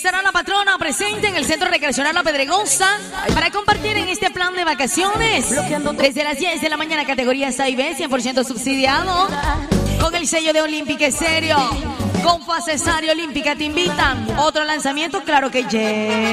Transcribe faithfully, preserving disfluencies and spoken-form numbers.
Estará la patrona presente en el Centro Recreacional La Pedregosa para compartir en este plan de vacaciones. Desde las diez de la mañana, categoría A y B, cien por ciento subsidiado. Con el sello de Olímpica Estéreo. Con Facesario Olímpica te invitan. Otro lanzamiento, claro que yeah.